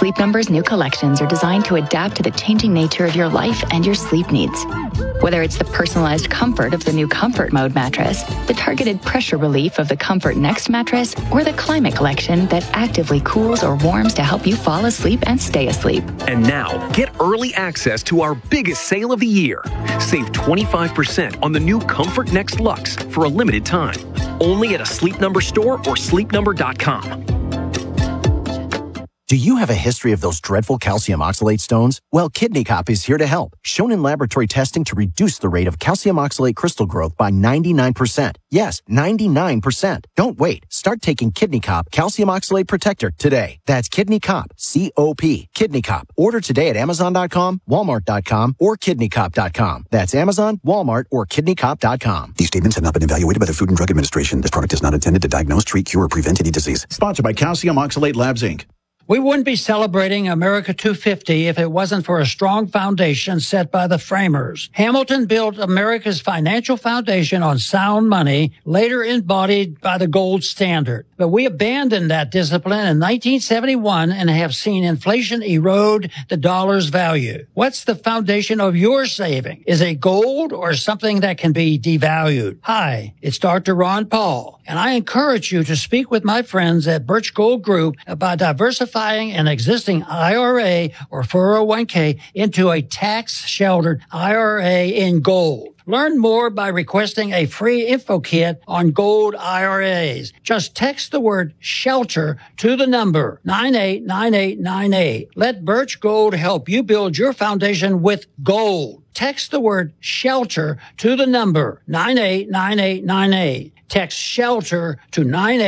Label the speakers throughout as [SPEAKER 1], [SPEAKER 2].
[SPEAKER 1] Sleep Number's new collections are designed to adapt to the changing nature of your life and your sleep needs. Whether it's the personalized comfort of the new Comfort Mode mattress, the targeted pressure relief of the Comfort Next mattress, or the Climate Collection that actively cools or warms to help you fall asleep and stay asleep.
[SPEAKER 2] And now, get early access to our biggest sale of the year. Save 25% on the new Comfort Next Luxe for a limited time. Only at a Sleep Number store or sleepnumber.com.
[SPEAKER 3] Do you have a history of those dreadful calcium oxalate stones? Well, Kidney Cop is here to help. Shown in laboratory testing to reduce the rate of calcium oxalate crystal growth by 99%. Yes, 99%. Don't wait. Start taking Kidney Cop Calcium Oxalate Protector today. That's Kidney Cop, C-O-P, Kidney Cop. Order today at Amazon.com, Walmart.com, or KidneyCop.com. That's Amazon, Walmart, or KidneyCop.com.
[SPEAKER 4] These statements have not been evaluated by the Food and Drug Administration. This product is not intended to diagnose, treat, cure, or prevent any disease.
[SPEAKER 5] Sponsored by Calcium Oxalate Labs, Inc.
[SPEAKER 6] We wouldn't be celebrating America 250 if it wasn't for a strong foundation set by the framers. Hamilton built America's financial foundation on sound money, later embodied by the gold standard. But we abandoned that discipline in 1971 and have seen inflation erode the dollar's value. What's the foundation of your saving? Is it gold or something that can be devalued? Hi, it's Dr. Ron Paul, and I encourage you to speak with my friends at Birch Gold Group about diversifying an existing IRA or 401k into a tax-sheltered IRA in gold. Learn more by requesting a free info kit on gold IRAs. Just text the word shelter to the number 989898. Let Birch Gold help you build your foundation with gold. Text the word shelter to the number 989898. Text shelter to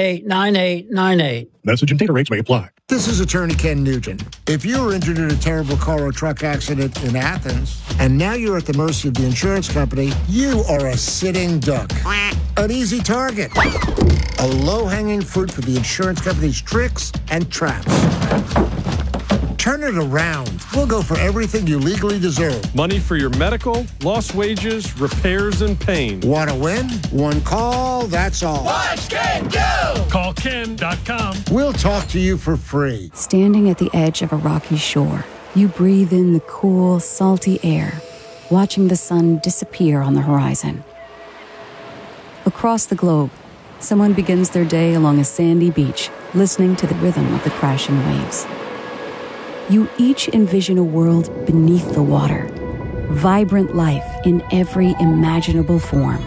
[SPEAKER 6] 989898.
[SPEAKER 5] Message and data rates may apply.
[SPEAKER 7] This is attorney Ken Nugent. If you were injured in a terrible car or truck accident in Athens, and now you're at the mercy of the insurance company, you are a sitting duck. An easy target. A low-hanging fruit for the insurance company's tricks and traps. Turn it around. We'll go for everything you legally deserve.
[SPEAKER 8] Money for your medical, lost wages, repairs, and pain.
[SPEAKER 7] Want to win? One call, that's all.
[SPEAKER 9] Watch Ken go!
[SPEAKER 8] Call Ken.com.
[SPEAKER 7] We'll talk to you for free.
[SPEAKER 10] Standing at the edge of a rocky shore, you breathe in the cool, salty air, watching the sun disappear on the horizon. Across the globe, someone begins their day along a sandy beach, listening to the rhythm of the crashing waves. You each envision a world beneath the water, vibrant life in every imaginable form.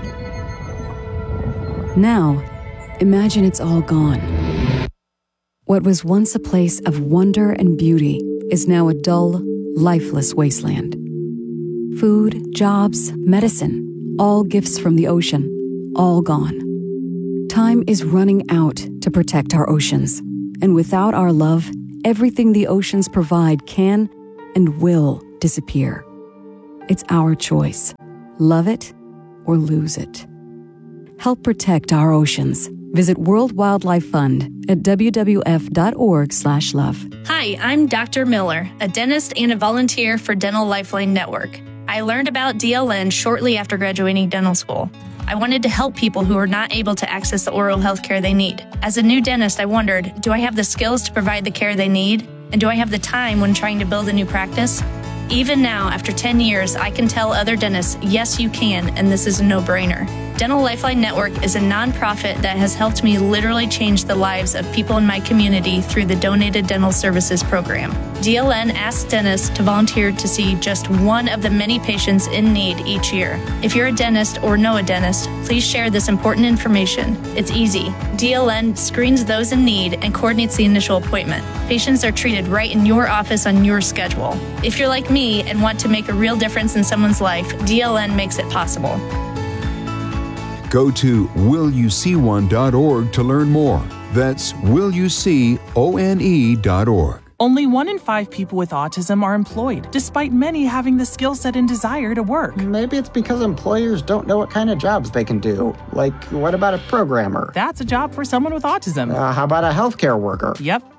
[SPEAKER 10] Now, imagine it's all gone. What was once a place of wonder and beauty is now a dull, lifeless wasteland. Food, jobs, medicine, all gifts from the ocean, all gone. Time is running out to protect our oceans, and without our love, everything the oceans provide can and will disappear. It's our choice. Love it or lose it. Help protect our oceans. Visit World Wildlife Fund at wwf.org/love.
[SPEAKER 11] Hi, I'm Dr. Miller, a dentist and a volunteer for Dental Lifeline Network. I learned about DLN shortly after graduating dental school. I wanted to help people who are not able to access the oral health care they need. As a new dentist, I wondered, do I have the skills to provide the care they need? And do I have the time when trying to build a new practice? Even now, after 10 years, I can tell other dentists, yes, you can, and this is a no-brainer. Dental Lifeline Network is a nonprofit that has helped me literally change the lives of people in my community through the Donated Dental Services program. DLN asks dentists to volunteer to see just one of the many patients in need each year. If you're a dentist or know a dentist, please share this important information. It's easy. DLN screens those in need and coordinates the initial appointment. Patients are treated right in your office on your schedule. If you're like me and want to make a real difference in someone's life, DLN makes it possible.
[SPEAKER 12] Go to willyouseeone.org to learn more. That's willyouseeone.org.
[SPEAKER 13] Only 1 in 5 people with autism are employed, despite many having the skill set and desire to work.
[SPEAKER 14] Maybe it's because employers don't know what kind of jobs they can do. Like, what about a programmer?
[SPEAKER 13] That's a job for someone with autism.
[SPEAKER 14] How about a healthcare worker?
[SPEAKER 13] Yep,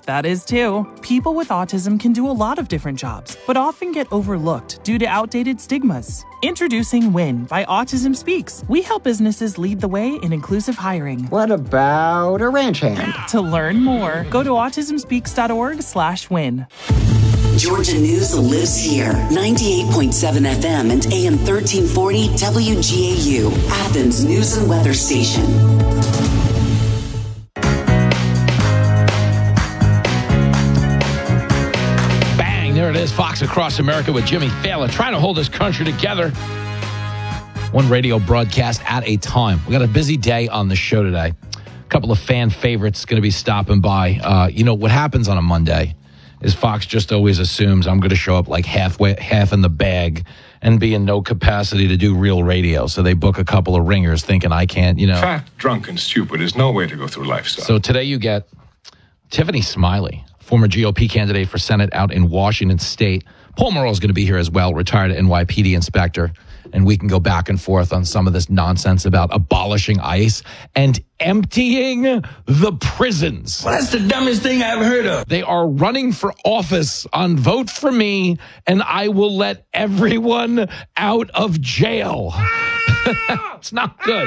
[SPEAKER 13] That is too. People with autism can do a lot of different jobs, but often get overlooked due to outdated stigmas. Introducing WIN by Autism Speaks. We help businesses lead the way in inclusive hiring.
[SPEAKER 14] What about a ranch hand?
[SPEAKER 13] To learn more, go to autismspeaks.org/win.
[SPEAKER 9] Georgia News lives here. 98.7 FM and AM 1340 WGAU, Athens News and Weather Station.
[SPEAKER 15] There it is, Fox Across America with Jimmy Fallon, trying to hold this country together. One radio broadcast at a time. We got a busy day on the show today. A couple of fan favorites going to be stopping by. What happens on a Monday is Fox just always assumes I'm going to show up like half in the bag and be in no capacity to do real radio. So they book a couple of ringers thinking I can't,
[SPEAKER 16] Fat, drunk, and stupid is no way to go through life, son.
[SPEAKER 15] So today you get Tiffany Smiley, former GOP candidate for Senate out in Washington State. Paul Morrell is going to be here as well, retired NYPD inspector. And we can go back and forth on some of this nonsense about abolishing ICE and emptying the prisons.
[SPEAKER 17] Well, that's the dumbest thing I've heard of.
[SPEAKER 15] They are running for office on Vote for Me, and I will let everyone out of jail. It's not good.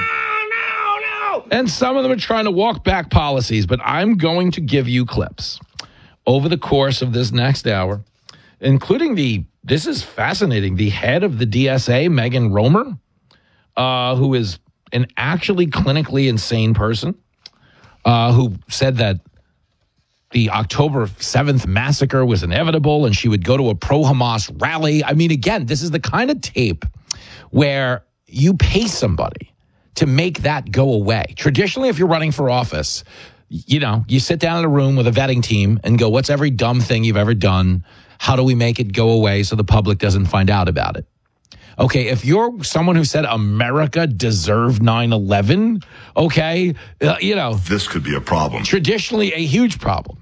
[SPEAKER 15] And some of them are trying to walk back policies, but I'm going to give you clips over the course of this next hour, including this is fascinating, the head of the DSA, Megan Romer, who is an actually clinically insane person, who said that the October 7th massacre was inevitable and she would go to a pro-Hamas rally. I mean, again, this is the kind of tape where you pay somebody to make that go away. Traditionally, if you're running for office, you sit down in a room with a vetting team and go, what's every dumb thing you've ever done? How do we make it go away so the public doesn't find out about it? Okay, if you're someone who said America deserved 9/11, okay,
[SPEAKER 18] this could be a problem.
[SPEAKER 15] Traditionally, a huge problem.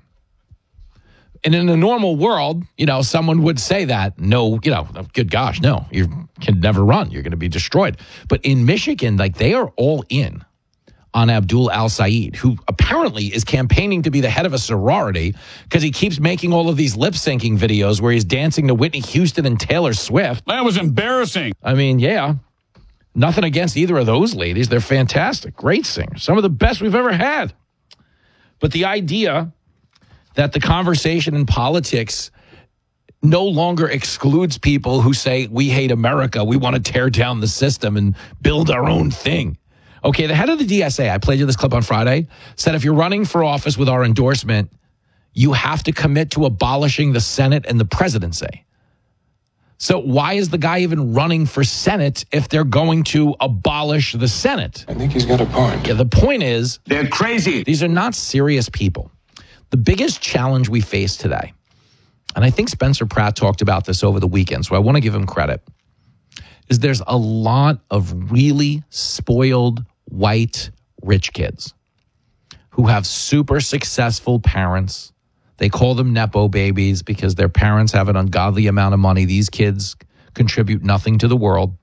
[SPEAKER 15] And in a normal world, someone would say that. No, good gosh, no, you can never run. You're going to be destroyed. But in Michigan, they are all in on Abdul al-Sayed, who apparently is campaigning to be the head of a sorority because he keeps making all of these lip-syncing videos where he's dancing to Whitney Houston and Taylor Swift.
[SPEAKER 19] That was embarrassing.
[SPEAKER 15] I mean, yeah. Nothing against either of those ladies. They're fantastic. Great singers. Some of the best we've ever had. But the idea that the conversation in politics no longer excludes people who say, we hate America, we want to tear down the system and build our own thing. Okay, the head of the DSA, I played you this clip on Friday, said if you're running for office with our endorsement, you have to commit to abolishing the Senate and the presidency. So why is the guy even running for Senate if they're going to abolish the Senate?
[SPEAKER 16] I think he's got a point.
[SPEAKER 15] Yeah, the point is,
[SPEAKER 17] they're crazy.
[SPEAKER 15] These are not serious people. The biggest challenge we face today, and I think Spencer Pratt talked about this over the weekend, so I want to give him credit, is there's a lot of really spoiled white rich kids who have super successful parents. They call them Nepo babies because their parents have an ungodly amount of money. These kids contribute nothing to the world.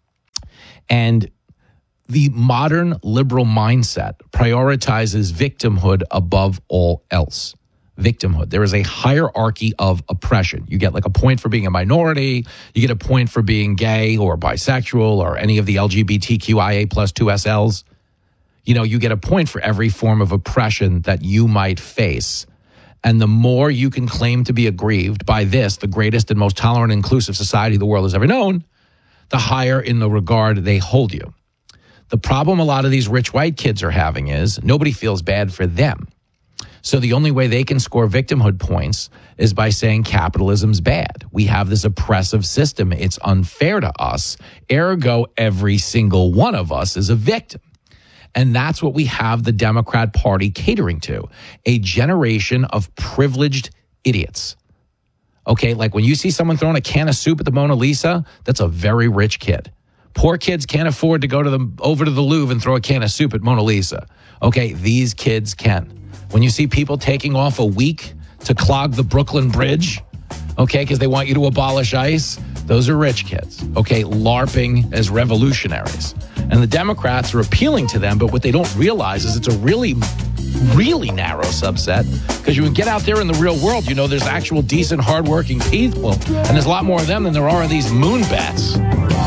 [SPEAKER 15] And the modern liberal mindset prioritizes victimhood above all else. Victimhood. There is a hierarchy of oppression. You get a point for being a minority. You get a point for being gay or bisexual or any of the LGBTQIA plus 2SLs. You get a point for every form of oppression that you might face. And the more you can claim to be aggrieved by this, the greatest and most tolerant and inclusive society the world has ever known, the higher in the regard they hold you. The problem a lot of these rich white kids are having is nobody feels bad for them. So the only way they can score victimhood points is by saying capitalism's bad. We have this oppressive system. It's unfair to us. Ergo, every single one of us is a victim. And that's what we have the Democrat Party catering to, a generation of privileged idiots. Okay, when you see someone throwing a can of soup at the Mona Lisa, that's a very rich kid. Poor kids can't afford to go over to the Louvre and throw a can of soup at Mona Lisa. Okay, these kids can. When you see people taking off a week to clog the Brooklyn Bridge, okay, because they want you to abolish ICE, those are rich kids, okay, LARPing as revolutionaries. And the Democrats are appealing to them, but what they don't realize is it's a really really narrow subset, because you can get out there in the real world, you know, there's actual decent, hardworking people, and there's a lot more of them than there are of these moon bats.